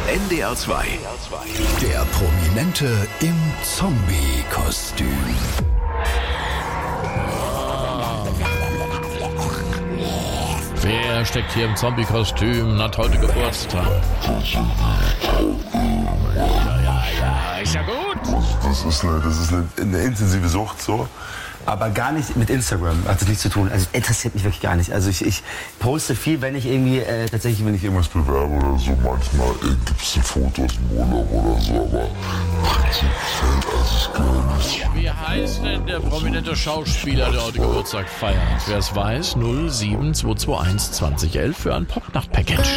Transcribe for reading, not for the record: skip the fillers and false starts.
NDR 2. Der Prominente im Zombie-Kostüm. Wer steckt hier im Zombie-Kostüm und hat heute Geburtstag? Ja, ist ja gut. Das ist eine intensive Sucht, so. Aber gar nicht mit Instagram, hat das nichts zu tun. Also interessiert mich wirklich gar nicht. Also ich poste viel, wenn ich irgendwie tatsächlich, wenn ich irgendwas bewerbe oder so, manchmal gibt es ein Foto aus dem Urlaub oder so, aber prinzipiell ist gar nicht. Wie heißt denn der prominente Schauspieler, der heute Geburtstag feiert? Wer es weiß, 07221 2011 für ein Popnacht-Package.